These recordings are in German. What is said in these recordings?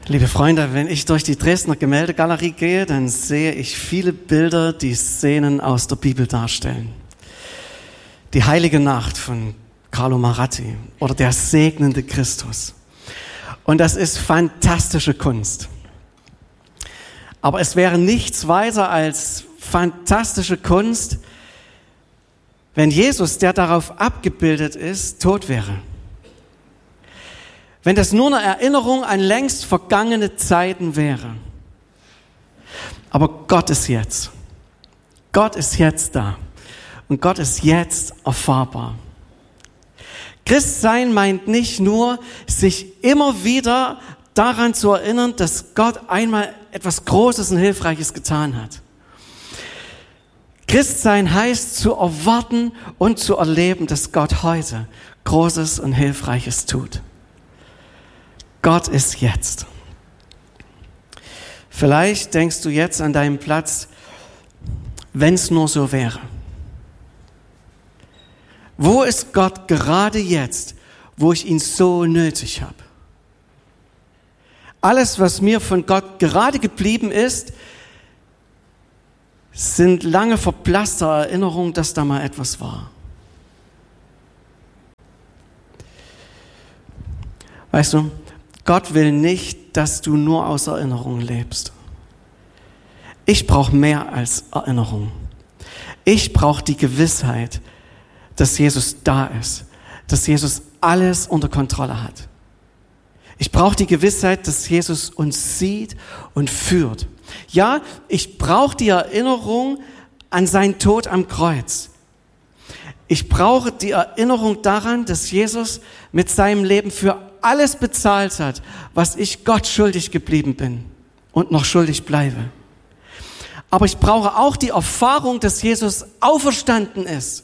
Liebe Freunde, wenn ich durch die Dresdner Gemäldegalerie gehe, dann sehe ich viele Bilder, die Szenen aus der Bibel darstellen. Die Heilige Nacht von Carlo Maratti oder der segnende Christus. Und das ist fantastische Kunst. Aber es wäre nichts weiter als fantastische Kunst, wenn Jesus, der darauf abgebildet ist, tot wäre. Wenn das nur eine Erinnerung an längst vergangene Zeiten wäre. Aber Gott ist jetzt. Gott ist jetzt da. Und Gott ist jetzt erfahrbar. Christsein meint nicht nur, sich immer wieder daran zu erinnern, dass Gott einmal etwas Großes und Hilfreiches getan hat. Christsein heißt zu erwarten und zu erleben, dass Gott heute Großes und Hilfreiches tut. Gott ist jetzt. Vielleicht denkst du jetzt an deinem Platz, wenn es nur so wäre. Wo ist Gott gerade jetzt, wo ich ihn so nötig habe? Alles, was mir von Gott gerade geblieben ist, sind lange verblasste Erinnerungen, dass da mal etwas war. Weißt du, Gott will nicht, dass du nur aus Erinnerungen lebst. Ich brauche mehr als Erinnerung. Ich brauche die Gewissheit, dass Jesus da ist, dass Jesus alles unter Kontrolle hat. Ich brauche die Gewissheit, dass Jesus uns sieht und führt. Ja, ich brauche die Erinnerung an seinen Tod am Kreuz. Ich brauche die Erinnerung daran, dass Jesus mit seinem Leben für alles bezahlt hat, was ich Gott schuldig geblieben bin und noch schuldig bleibe. Aber ich brauche auch die Erfahrung, dass Jesus auferstanden ist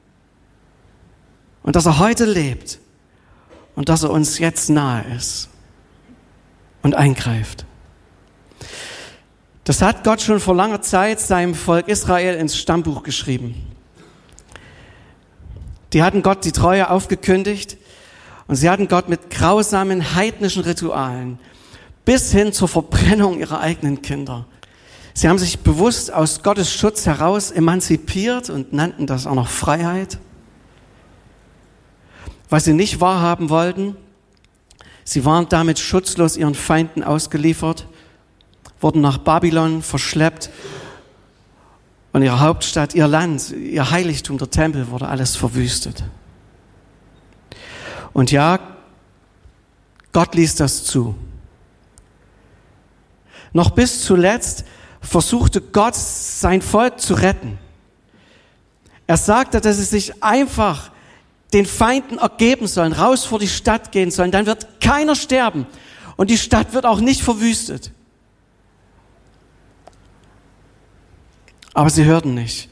und dass er heute lebt und dass er uns jetzt nahe ist und eingreift. Das hat Gott schon vor langer Zeit seinem Volk Israel ins Stammbuch geschrieben. Die hatten Gott die Treue aufgekündigt und sie hatten Gott mit grausamen heidnischen Ritualen bis hin zur Verbrennung ihrer eigenen Kinder. Sie haben sich bewusst aus Gottes Schutz heraus emanzipiert und nannten das auch noch Freiheit. Was sie nicht wahrhaben wollten, sie waren damit schutzlos ihren Feinden ausgeliefert, wurden nach Babylon verschleppt und ihre Hauptstadt, ihr Land, ihr Heiligtum, der Tempel wurde alles verwüstet. Und ja, Gott ließ das zu. Noch bis zuletzt versuchte Gott, sein Volk zu retten. Er sagte, dass sie sich einfach den Feinden ergeben sollen, raus vor die Stadt gehen sollen, dann wird keiner sterben und die Stadt wird auch nicht verwüstet. Aber sie hörten nicht.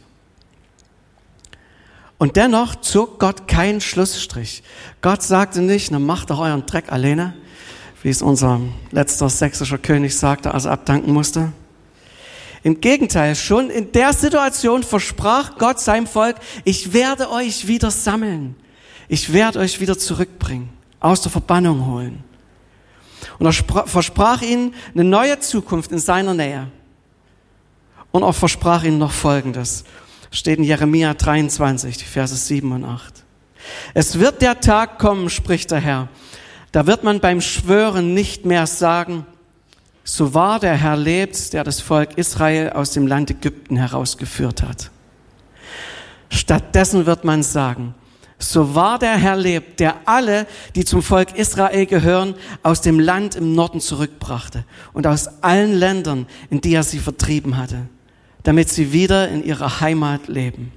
Und dennoch zog Gott keinen Schlussstrich. Gott sagte nicht, na macht doch euren Dreck alleine, wie es unser letzter sächsischer König sagte, als er abdanken musste. Im Gegenteil, schon in der Situation versprach Gott seinem Volk, ich werde euch wieder sammeln. Ich werde euch wieder zurückbringen, aus der Verbannung holen. Und er versprach ihnen eine neue Zukunft in seiner Nähe. Und er versprach ihnen noch Folgendes. Steht in Jeremia 23, die Verse 7 und 8. Es wird der Tag kommen, spricht der Herr. Da wird man beim Schwören nicht mehr sagen, so wahr der Herr lebt, der das Volk Israel aus dem Land Ägypten herausgeführt hat. Stattdessen wird man sagen, so wahr der Herr lebt, der alle, die zum Volk Israel gehören, aus dem Land im Norden zurückbrachte und aus allen Ländern, in die er sie vertrieben hatte, damit sie wieder in ihrer Heimat leben.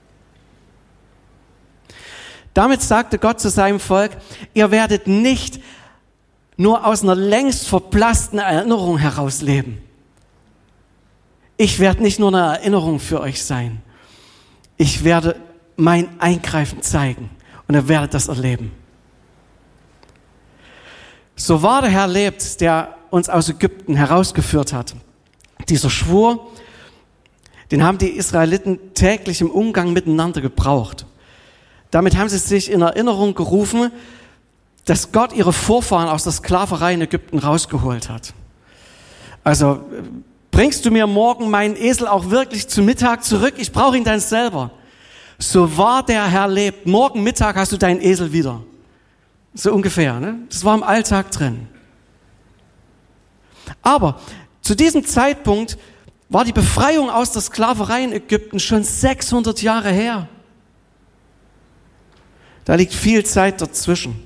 Damit sagte Gott zu seinem Volk, ihr werdet nicht nur aus einer längst verblassten Erinnerung heraus leben. Ich werde nicht nur eine Erinnerung für euch sein. Ich werde mein Eingreifen zeigen und ihr werdet das erleben. So wahr der Herr lebt, der uns aus Ägypten herausgeführt hat. Dieser Schwur, den haben die Israeliten täglich im Umgang miteinander gebraucht. Damit haben sie sich in Erinnerung gerufen, dass Gott ihre Vorfahren aus der Sklaverei in Ägypten rausgeholt hat. Also, bringst du mir morgen meinen Esel auch wirklich zu Mittag zurück? Ich brauche ihn dann selber. So wahr der Herr lebt, morgen Mittag hast du deinen Esel wieder. So ungefähr, ne? Das war im Alltag drin. Aber zu diesem Zeitpunkt war die Befreiung aus der Sklaverei in Ägypten schon 600 Jahre her. Da liegt viel Zeit dazwischen.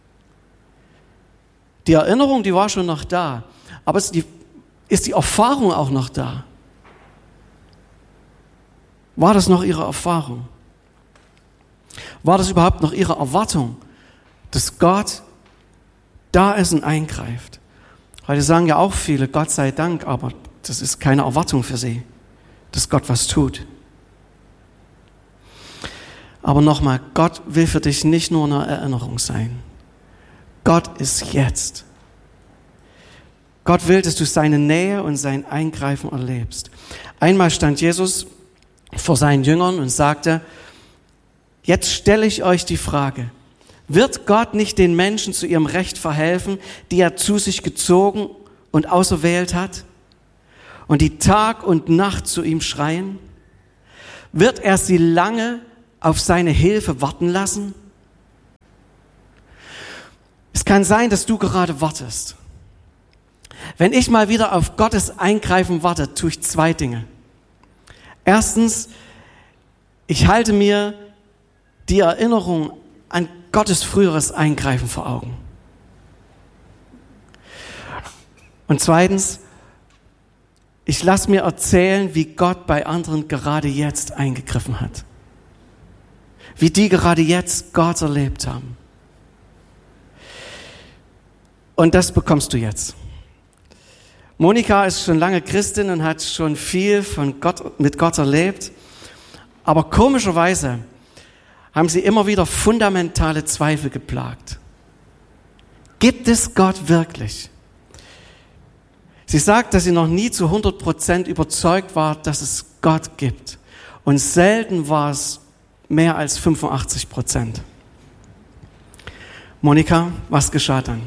Die Erinnerung, die war schon noch da, aber ist die Erfahrung auch noch da? War das noch ihre Erfahrung? War das überhaupt noch ihre Erwartung, dass Gott da ist und eingreift? Heute sagen ja auch viele, Gott sei Dank, aber das ist keine Erwartung für sie, dass Gott was tut. Aber nochmal, Gott will für dich nicht nur eine Erinnerung sein. Gott ist jetzt. Gott will, dass du seine Nähe und sein Eingreifen erlebst. Einmal stand Jesus vor seinen Jüngern und sagte, jetzt stelle ich euch die Frage, wird Gott nicht den Menschen zu ihrem Recht verhelfen, die er zu sich gezogen und auserwählt hat und die Tag und Nacht zu ihm schreien? Wird er sie lange auf seine Hilfe warten lassen? Es kann sein, dass du gerade wartest. Wenn ich mal wieder auf Gottes Eingreifen warte, tue ich 2 Dinge. Erstens, ich halte mir die Erinnerung an Gottes früheres Eingreifen vor Augen. Und zweitens, ich lasse mir erzählen, wie Gott bei anderen gerade jetzt eingegriffen hat. Wie die gerade jetzt Gott erlebt haben. Und das bekommst du jetzt. Monika ist schon lange Christin und hat schon viel mit Gott erlebt. Aber komischerweise haben sie immer wieder fundamentale Zweifel geplagt. Gibt es Gott wirklich? Sie sagt, dass sie noch nie zu 100% überzeugt war, dass es Gott gibt. Und selten war es mehr als 85%. Monika, was geschah dann?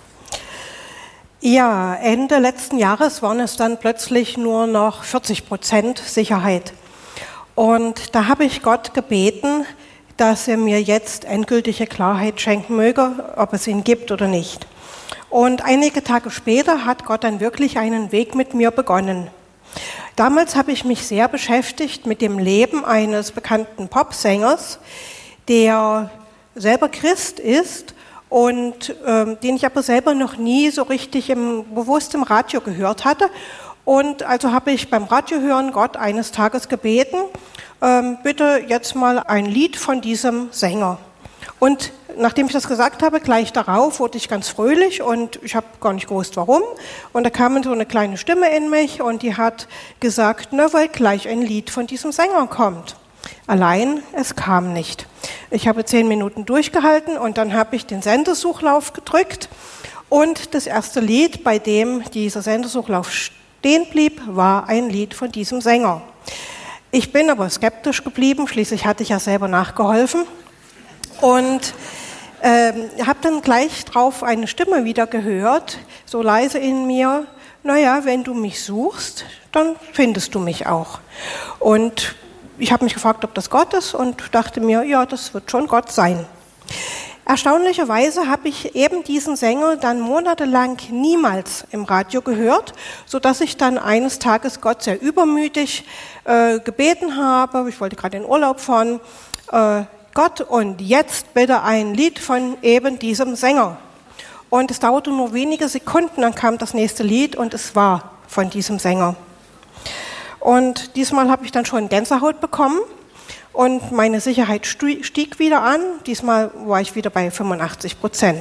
Ja, Ende letzten Jahres waren es dann plötzlich nur noch 40% Sicherheit. Und da habe ich Gott gebeten, dass er mir jetzt endgültige Klarheit schenken möge, ob es ihn gibt oder nicht. Und einige Tage später hat Gott dann wirklich einen Weg mit mir begonnen. Damals habe ich mich sehr beschäftigt mit dem Leben eines bekannten Popsängers, der selber Christ ist und den ich aber selber noch nie so richtig bewusst im Radio gehört hatte. Und also habe ich beim Radiohören Gott eines Tages gebeten, bitte jetzt mal ein Lied von diesem Sänger. Und nachdem ich das gesagt habe, gleich darauf wurde ich ganz fröhlich und ich habe gar nicht gewusst, warum. Und da kam so eine kleine Stimme in mich und die hat gesagt, na, weil gleich ein Lied von diesem Sänger kommt. Allein, es kam nicht. Ich habe 10 Minuten durchgehalten und dann habe ich den Sendesuchlauf gedrückt und das erste Lied, bei dem dieser Sendesuchlauf stehen blieb, war ein Lied von diesem Sänger. Ich bin aber skeptisch geblieben, schließlich hatte ich ja selber nachgeholfen und habe dann gleich drauf eine Stimme wieder gehört, so leise in mir, naja, wenn du mich suchst, dann findest du mich auch. Und ich habe mich gefragt, ob das Gott ist und dachte mir, ja, das wird schon Gott sein. Erstaunlicherweise habe ich eben diesen Sänger dann monatelang niemals im Radio gehört, sodass ich dann eines Tages Gott sehr übermütig gebeten habe, ich wollte gerade in Urlaub fahren, Gott, und jetzt bitte ein Lied von eben diesem Sänger. Und es dauerte nur wenige Sekunden, dann kam das nächste Lied und es war von diesem Sänger. Und diesmal habe ich dann schon Gänsehaut bekommen und meine Sicherheit stieg wieder an. Diesmal war ich wieder bei 85%.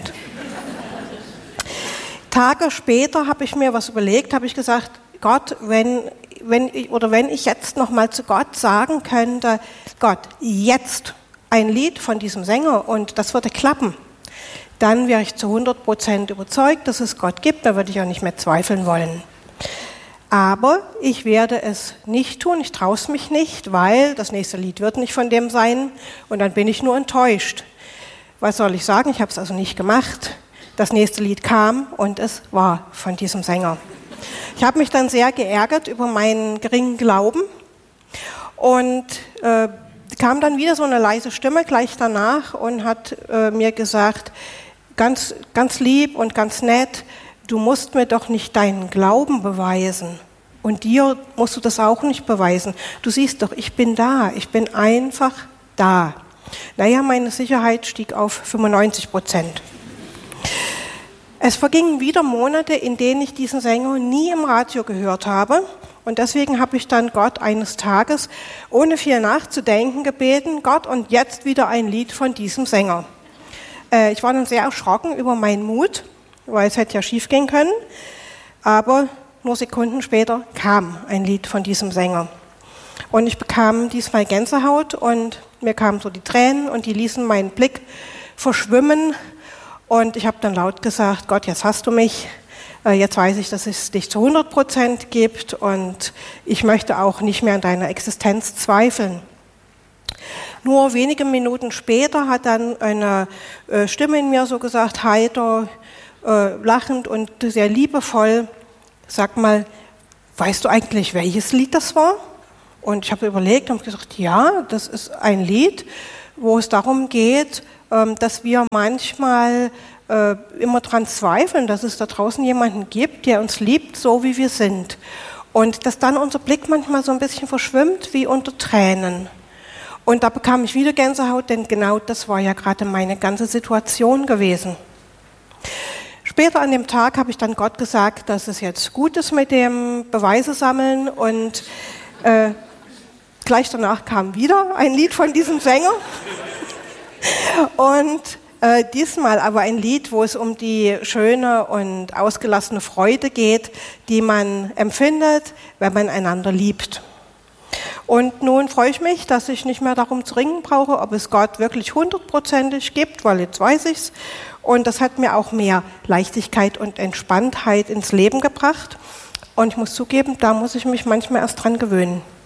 Tage später habe ich mir was überlegt, habe ich gesagt, Gott, wenn ich jetzt noch mal zu Gott sagen könnte, Gott, jetzt ein Lied von diesem Sänger und das würde klappen, dann wäre ich zu 100% überzeugt, dass es Gott gibt, da würde ich auch nicht mehr zweifeln wollen. Aber ich werde es nicht tun, ich traue es mich nicht, weil das nächste Lied wird nicht von dem sein und dann bin ich nur enttäuscht. Was soll ich sagen? Ich habe es also nicht gemacht. Das nächste Lied kam und es war von diesem Sänger. Ich habe mich dann sehr geärgert über meinen geringen Glauben und kam dann wieder so eine leise Stimme gleich danach und hat mir gesagt, ganz, ganz lieb und ganz nett, du musst mir doch nicht deinen Glauben beweisen. Und dir musst du das auch nicht beweisen. Du siehst doch, ich bin da. Ich bin einfach da. Naja, meine Sicherheit stieg auf 95%. Es vergingen wieder Monate, in denen ich diesen Sänger nie im Radio gehört habe. Und deswegen habe ich dann Gott eines Tages, ohne viel nachzudenken, gebeten, Gott, und jetzt wieder ein Lied von diesem Sänger. Ich war dann sehr erschrocken über meinen Mut, weil es hätte ja schief gehen können. Aber nur Sekunden später kam ein Lied von diesem Sänger. Und ich bekam diesmal Gänsehaut und mir kamen so die Tränen und die ließen meinen Blick verschwimmen. Und ich habe dann laut gesagt, Gott, jetzt hast du mich. Jetzt weiß ich, dass es dich zu 100% gibt und ich möchte auch nicht mehr an deiner Existenz zweifeln. Nur wenige Minuten später hat dann eine Stimme in mir so gesagt, heiter, lachend und sehr liebevoll, sag mal, weißt du eigentlich, welches Lied das war? Und ich habe überlegt und gesagt, ja, das ist ein Lied, wo es darum geht, dass wir manchmal immer dran zweifeln, dass es da draußen jemanden gibt, der uns liebt, so wie wir sind. Und dass dann unser Blick manchmal so ein bisschen verschwimmt, wie unter Tränen. Und da bekam ich wieder Gänsehaut, denn genau das war ja gerade meine ganze Situation gewesen. Später an dem Tag habe ich dann Gott gesagt, dass es jetzt gut ist mit dem Beweise sammeln und gleich danach kam wieder ein Lied von diesem Sänger und diesmal aber ein Lied, wo es um die schöne und ausgelassene Freude geht, die man empfindet, wenn man einander liebt. Und nun freue ich mich, dass ich nicht mehr darum zu ringen brauche, ob es Gott wirklich 100%ig gibt, weil jetzt weiß ich's. Und das hat mir auch mehr Leichtigkeit und Entspanntheit ins Leben gebracht. Und ich muss zugeben, da muss ich mich manchmal erst dran gewöhnen.